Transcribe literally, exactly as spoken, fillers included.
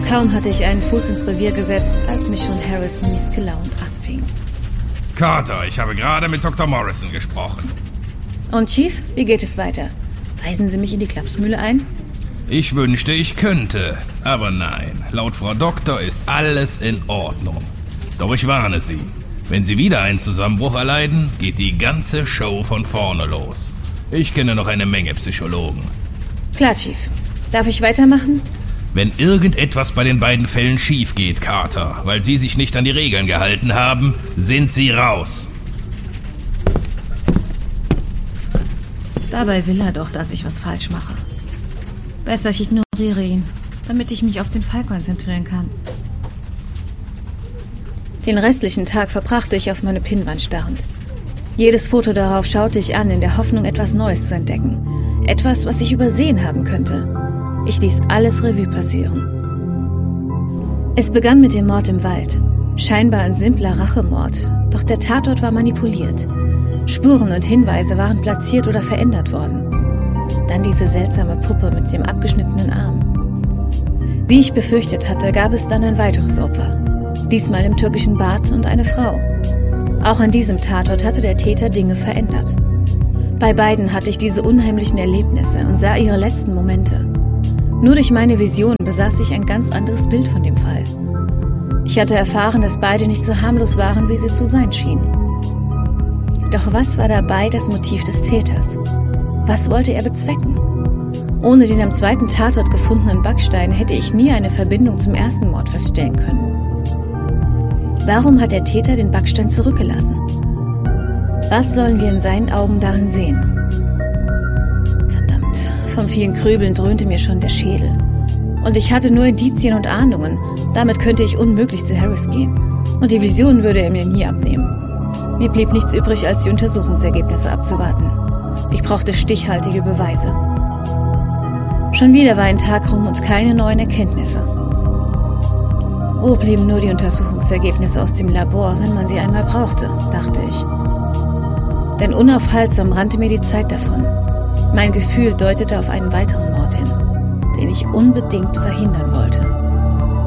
Kaum hatte ich einen Fuß ins Revier gesetzt, als mich schon Harris mies gelaunt abfing. Carter, ich habe gerade mit Doktor Morrison gesprochen. Und Chief, wie geht es weiter? Weisen Sie mich in die Klapsmühle ein? Ich wünschte, ich könnte, aber nein. Laut Frau Doktor ist alles in Ordnung. Doch ich warne Sie, wenn Sie wieder einen Zusammenbruch erleiden, geht die ganze Show von vorne los. Ich kenne noch eine Menge Psychologen. Klar, Chief. Darf ich weitermachen? Wenn irgendetwas bei den beiden Fällen schief geht, Carter, weil Sie sich nicht an die Regeln gehalten haben, sind Sie raus. Dabei will er doch, dass ich was falsch mache. Besser, ich ignoriere ihn, damit ich mich auf den Fall konzentrieren kann. Den restlichen Tag verbrachte ich auf meine Pinnwand starrend. Jedes Foto darauf schaute ich an, in der Hoffnung, etwas Neues zu entdecken. Etwas, was ich übersehen haben könnte. Ich ließ alles Revue passieren. Es begann mit dem Mord im Wald. Scheinbar ein simpler Rachemord, doch der Tatort war manipuliert. Spuren und Hinweise waren platziert oder verändert worden. Dann diese seltsame Puppe mit dem abgeschnittenen Arm. Wie ich befürchtet hatte, gab es dann ein weiteres Opfer. Diesmal im türkischen Bad und eine Frau. Auch an diesem Tatort hatte der Täter Dinge verändert. Bei beiden hatte ich diese unheimlichen Erlebnisse und sah ihre letzten Momente. Nur durch meine Vision besaß ich ein ganz anderes Bild von dem Fall. Ich hatte erfahren, dass beide nicht so harmlos waren, wie sie zu sein schienen. Doch was war dabei das Motiv des Täters? Was wollte er bezwecken? Ohne den am zweiten Tatort gefundenen Backstein hätte ich nie eine Verbindung zum ersten Mord feststellen können. Warum hat der Täter den Backstein zurückgelassen? Was sollen wir in seinen Augen darin sehen? Verdammt, vom vielen Grübeln dröhnte mir schon der Schädel. Und ich hatte nur Indizien und Ahnungen. Damit könnte ich unmöglich zu Harris gehen. Und die Vision würde er mir nie abnehmen. Mir blieb nichts übrig, als die Untersuchungsergebnisse abzuwarten. Ich brauchte stichhaltige Beweise. Schon wieder war ein Tag rum und keine neuen Erkenntnisse. Wo blieben nur die Untersuchungsergebnisse aus dem Labor, wenn man sie einmal brauchte, dachte ich. Denn unaufhaltsam rannte mir die Zeit davon. Mein Gefühl deutete auf einen weiteren Mord hin, den ich unbedingt verhindern wollte.